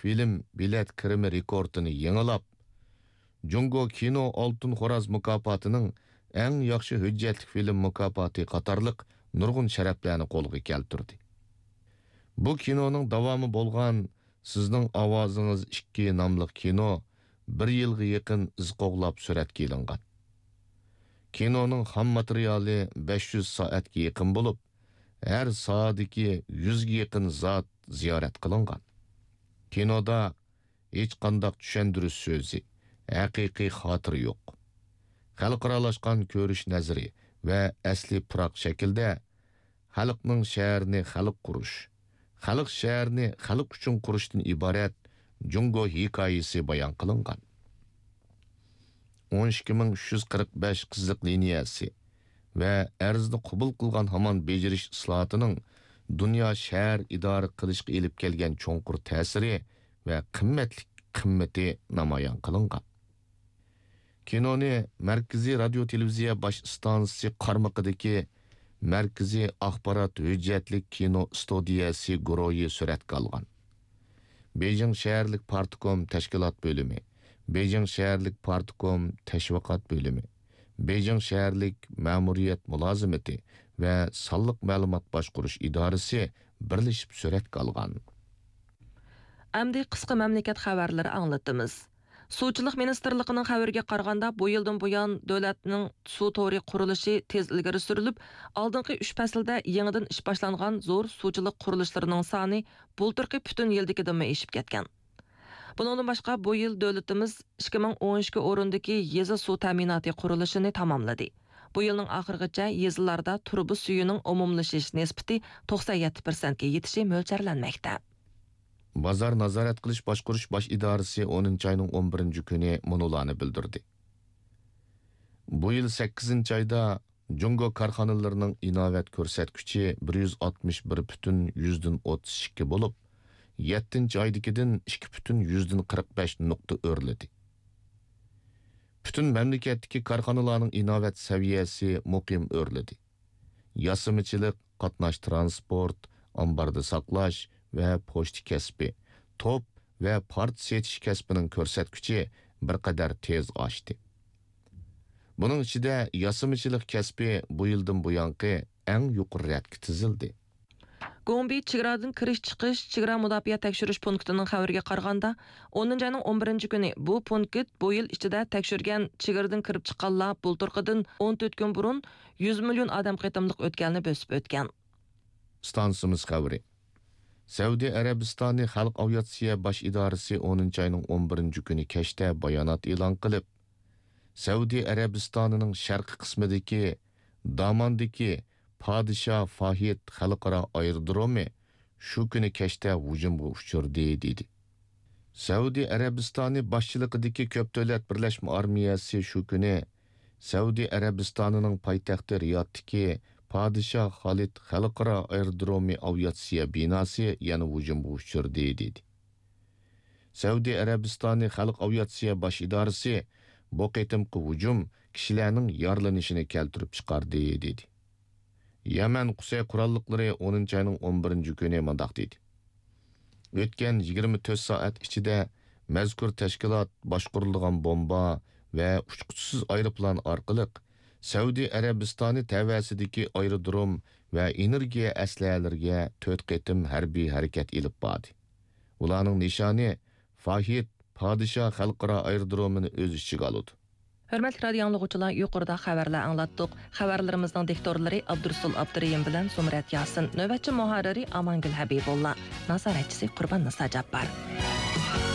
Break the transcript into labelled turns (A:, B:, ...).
A: film bilet kirimi rekordini yangilab, Jungo Kino Oltun Xoraz mukofotining eng yaxshi hujjatli film mukofoti qatorliq nurg'un sharaflarni qo'lga keltirdi. Bu kinoning davomi bo'lgan Sizning ovozingiz 2 nomli kino 1 yilga yaqin iz qo'g'lab suratga ilingan. Kinoning ham materiali 500 soatga yaqin bo'lib, har soatdagi 100 ga yaqin zot ziyorat qilingan. Kinoda hech qanday tushuntirish so'zi, haqiqiy xotir yo'q. Xalqaralashgan ko'rish nazari va asli puroq shaklda xalqning shaharni xalq qurish, xalq shaharni xalq uchun qurishdan iborat Jungo hikoyasi bayon qilingan. 12345 qiziq liniyasi va arzni qabul qilgan hamon bejirish islohotining dunyo shahar idora qilishga elib kelgan cho'nqur ta'siri va qimmati namoyon qilingan. Kinoni Markaziy radio televiziya bosh stansiyasi qarmog'idagi Markaziy axborot hujjatlik kino studiyasi guruhi suratga olgan. Beijing shaharlik Partkom tashkilot bo'limi, Beijing shaharlik Partkom tashviqot bo'limi, Beijing shaharlik ma'muriyat mulozimati va sonliq ma'lumot boshqarish idorasi birlashib suratga olgan.
B: Amdi qisqa mamlakat xabarlari anglatamiz. Suvchilik ministerligining xabariga qaraganda, bu yildan buyon davlatning suv to'ri qurilishi tez ilgari surilib, oldingi 3 faslda yangidan ish boshlangan zo'r suvchilik qurilishlarining soni bulturqi butun yildagidan oshib ketgan. Bundan boshqa bu yil davlatimiz 2012 o'rindagi yeza suv ta'minoti qurilishini tamomladi. Bu yilning oxirigacha yezalarda turbi suyining umumlashish nisbati 97% ga yetishi mo'ljallanmoqda.
A: Bozor nazorat qilish boshqarish bosh idorasi 10-oyning 11-kuni munolarni bildirdi. Bu yil 8-oyda Jungo korxonalarining inovat ko'rsatkichi 161,32 bo'lib, 7-oydagidan 2,45 nuqta o'rladi. Butun mamlakatdagi korxonalarning inovat saviyasi muqim o'rladi. Yasimichilik, qatnash transport, ambarda saqlash va pochta kasbi, top va part setish kasbining ko'rsatkichi bir qadar tez oshdi. Buning ichida yasimichilik kasbi bu yildan buyongi eng yuqori ratga tizildi.
B: Gombe chegaradan kirish chiqish chegara mudofaa tekshirish punktining xabariga qaraganda, 10-oyning 11-kuni bu punkt bu yil ichida tekshirgan chegaradan kirib chiqqanlar bulturqidan 14 kun burun 100 million odam qitimliq o'tganini bosib o'tgan.
A: Stansimiz xabari. Saudiya Arabistoni Xalq aviatsiya bosh idorasi 10-oyning 11-kuni kechda bayonot e'lon qilib, Saudiya Arabistonining sharqi qismidagi Damandagi Padişah Fahid xalqaro aerodromi shu kuni kechda hujumga uchirdi dedi. Saudiya Arabistoni boshchiligidagi ko'p davlat birlashma armiyasi shu kuni Saudiya Arabistonining poytaxti Riyoddagi Padişah Xalid xalqaro aerodromi aviatsiya binosi yana hujumga uchirdi dedi. Saudiya Arabistoni Xalq aviatsiya bosh idorasi bu qitimqi hujum kishilarning yaralanishini keltirib chiqardi dedi. Yaman Qusay qurolliqlari 10-oyning 11-kuni mundaq dedi. O'tgan 24 soat ichida mazkur tashkilot boshqarilgan bomba va uchquchsiz aeroplan orqali Saudiya Arabistoni tavasidagi aerodrom va energiya aslahalariga 4 qitim harbiy harakat elib bordi. Ularning nishoni Fahid Padişah xalqaro aerodromini o'z ichiga oldi.
B: Hörmətli radio anlıqçılar, yuqorida xəbərlər anlatdıq. Xəbərlərimizin diktorları Abdursul Abduriyim bilan Sumrat Yasin, növbətçi muharriri Amangül Habibulla, nazaretçisi Qurban Nisa Cabbar.